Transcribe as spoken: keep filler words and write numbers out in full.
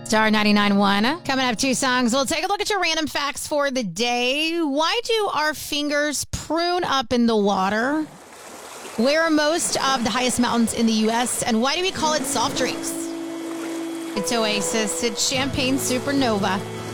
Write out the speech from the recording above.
Star ninety-nine point one. Coming up, two songs. We'll take a look at your random facts for the day. Why do our fingers prune up in the water? Where are most of the highest mountains in the U S? And why do we call it soft drinks? It's Oasis. It's Champagne Supernova.